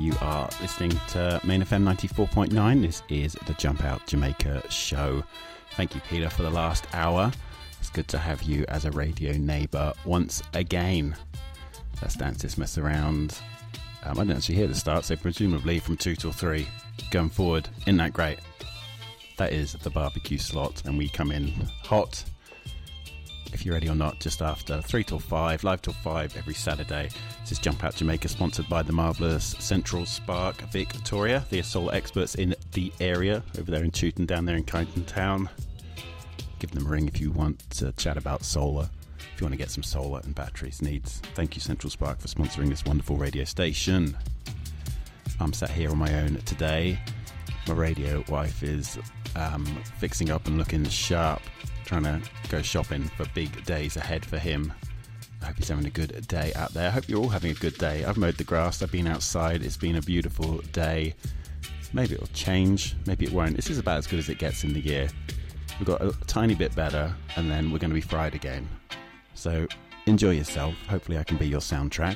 You are listening to Main FM 94.9. This is the Jump Out Jamaica show. Thank you, Peter, for the last hour. It's good to have you as a radio neighbour once again. Let's dance this mess around. I didn't actually hear the start, so presumably from 2 till 3 going forward. Isn't that great? That is the barbecue slot, and we come in hot, if you're ready or not, just after 3 till 5, live till 5 every Saturday. This is Jump Out Jamaica, sponsored by the marvellous Central Spark Victoria, the soul experts in the area, over there in Chewton, down there in Kyneton Town. Give them a ring if you want to chat about solar, if you want to get some solar and batteries needs. Thank you, Central Spark, for sponsoring this wonderful radio station. I'm sat here on my own today. My radio wife is fixing up and looking sharp, trying to go shopping for big days ahead for him. I hope he's having a good day out there. I hope you're all having a good day. I've mowed the grass, I've been outside, it's been a beautiful day. Maybe it'll change, maybe it won't. This is about as good as it gets in the year. We've got a tiny bit better, and then we're going to be fried again. So enjoy yourself. Hopefully I can be your soundtrack.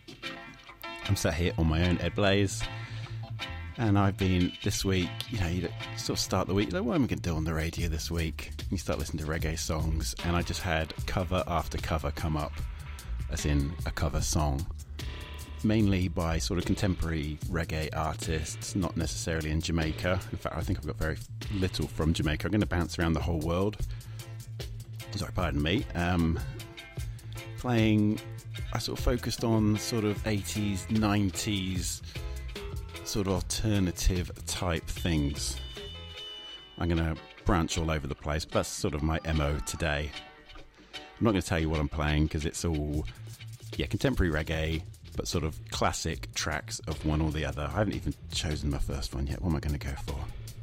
I'm sat here on my own, Ed Blaze, and I've been this week, you sort of start the week, what am I going to do on the radio this week? You start listening to reggae songs, and I just had cover after cover come up, as in a cover song, mainly by sort of contemporary reggae artists, not necessarily in Jamaica. In fact, I think I've got very little from Jamaica. I'm going to bounce around the whole world. Sorry, pardon me. Playing, I sort of focused on sort of 80s, 90s, sort of alternative type things. I'm going to branch all over the place, but that's sort of my MO today. I'm not going to tell you what I'm playing because it's all, contemporary reggae, but sort of classic tracks of one or the other. I haven't even chosen my first one yet. What am I going to go for?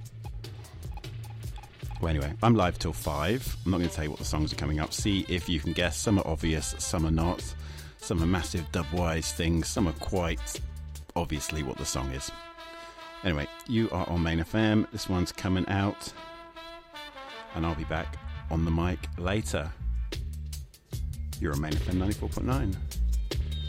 Well, anyway, I'm live till 5. I'm not going to tell you what the songs are coming up. See if you can guess. Some are obvious, some are not. Some are massive dub-wise things. Some are quite obviously what the song is. Anyway, you are on Main FM. This one's coming out, and I'll be back on the mic later. You're on Main FM 94.9.